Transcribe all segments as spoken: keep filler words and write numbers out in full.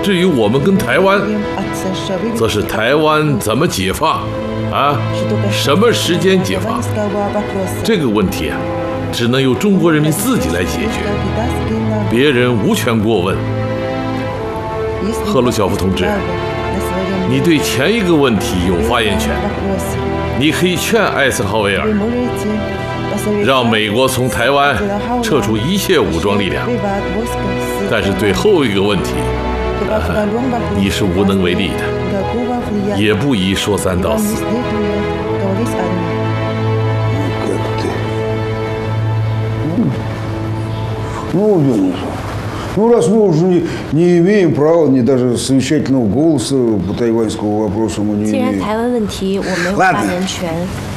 至于我们跟台湾，则是台湾怎么解放啊？什么时间解放？这个问题啊，只能由中国人民自己来解决，别人无权过问。赫鲁晓夫同志，你对前一个问题有发言权，你可以劝艾森豪威尔，让美国从台湾撤出一切武装力量。但是对后一个问题，呃、你是无能为力的，也不宜说三道四。 Ну, ну, раз мы уже не, не имеем права, ни даже совещательного голоса по тайваньскому вопросу мы не 既然 имеем. 台湾问题我没有发言权，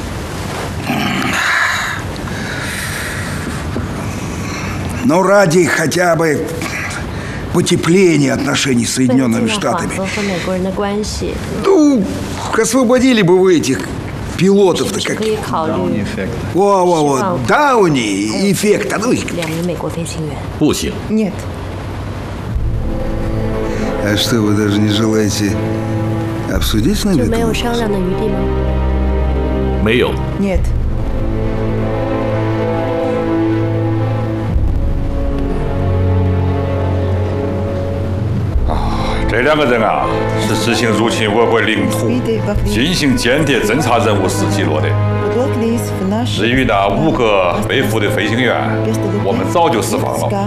Но ради хотя бы потепления отношений с 为了 Соединенными 尽量缓 Штатами. 和和美国人的关系， Ну, освободили бы вы этих 是 пилотов-то 不是 как... 可以考虑 Во-во-во, Дауни эффект, а ну их... 两名美国飞行员？ 不行， Нет. А что, вы даже не желаете обсудить с нами 就 это 没有 вопрос? 商量的余地吗？ 没有。 Нет. 这两个人啊，是执行入侵我国领土、进行间谍侦察任务时击落的。至于那五个被俘的飞行员，我们早就释放了。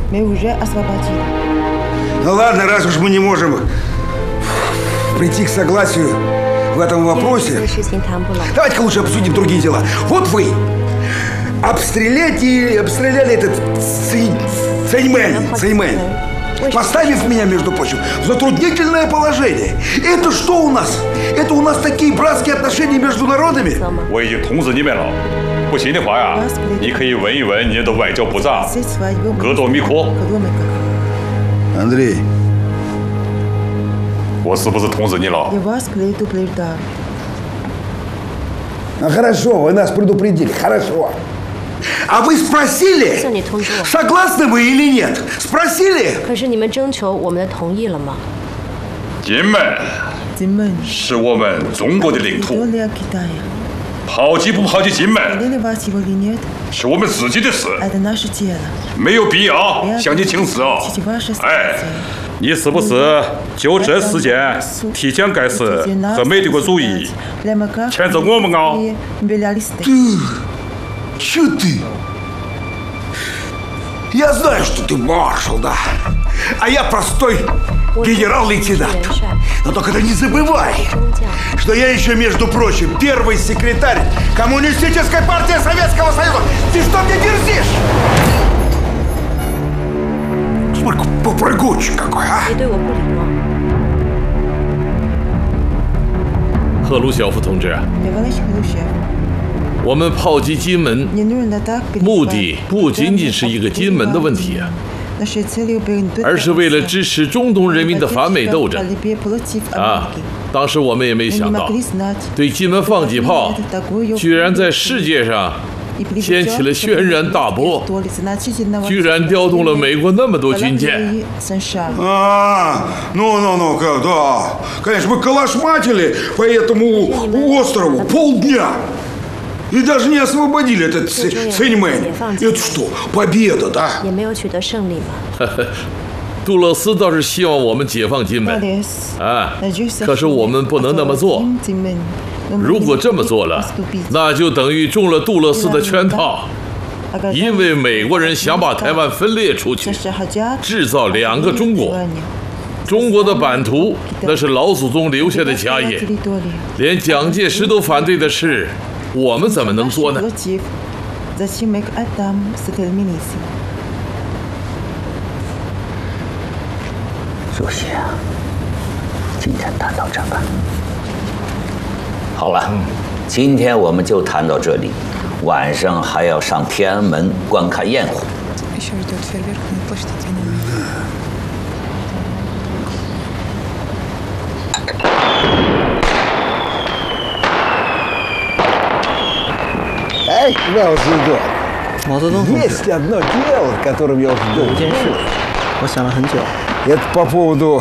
Ну ладно, раз уж мы не можем прийти к согласию в этом 因为这 вопросе, 个事情谈不拢， давайте-ка лучше обсудим другие дела. Вот вы обстреляли, обстреляли этот Ци- Циньмэнь, Циньмэнь, поставив меня, между прочим, в затруднительное положение. Это что у нас? Это у нас такие братские отношения между народами? 知道吗？ 我已经通知你们了，不信的话呀，你可以问一问你的外交部长戈多米科， Андрей, 我是不是通知你了？ Я вас предупреждаю. а хорошо, вы нас предупредили, хорошо. А вы 就 спросили, 算你通知我， согласны вы или нет? Спросили? 可是你们征求我们的同意了吗？ 金门 Зимэн. 是我们中国的领土， Территория Китая. 抛弃不抛弃金门 Хотели вас его или нет, 是我们自己的事， это наше дело. 没有必要向你请示哦。哎，你是不是就这事件提前盖世和美帝国主义谴责我们啊？ Ты, чё ты? Я знаю, что ты маршал, да. А я простой генерал-лейтенант. Но только ты не забывай, 中将， что я еще, между прочим, первый секретарь Коммунистической партии Советского Союза. Ты что мне дерзишь? Смотри, попрыгунчик какой, а? 你对我不礼貌。 赫鲁晓夫同志， Товарищ Хрущев, 我们炮击金门， не нужно так 目的不仅仅是一个金门的问题啊， Нашей целью был 而是为了支持中东人民的反美斗争 борьбе против 啊 Америки. 当时我们也没 Мы не 想到， могли знать, 对金门放几炮，居然在世界上 и приведет 掀起了轩然大波， к значительного 居然调动了美国那么多军舰。 и США. А, ну-ну-ну, да. Конечно, мы калашматили по этому острову полдня. И даже не освободили этот Ци- Циньмэнь. Это что, победа, да? 也没有取得胜利嘛。 杜勒斯倒是希望我们解放金门 Далее, 啊， надеюсь, 可是我们不能那么做。 Циньмэнь. Но мы 如果 не 这么 можем 做了 поступить. 那就等于中了杜勒斯的圈套， Оказались 因为美国人想把台湾分裂出去， США хотят 制造两个中国。 Тайваня. 中国的版图那是老祖宗留下的家业， Территория. 连蒋介石都反对的事，我们怎么能做呢？ Против. Зачем мы отдам Сателминиси? 主席啊，今天谈到这吧。好了，今天我们就谈到这里，晚上还要上天安门观看焰火。 Еще ждет фейерверк на площади Тяньаньмэнь. Эй, Мао Цзэдун, 毛泽东同志， есть одно дело, которым я уже 有一 думал. 件事，我想了很久， Это по поводу